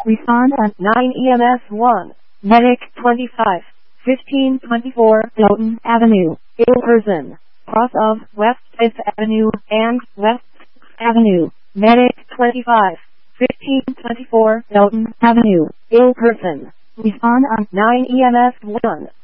Respond on 9 EMS 1. Medic 25. 1524 Dalton Avenue. Ill person. Cross of West 5th Avenue and West 6th Avenue. Medic 25. 1524 Dalton Avenue. Ill person. Respond on 9 EMS 1.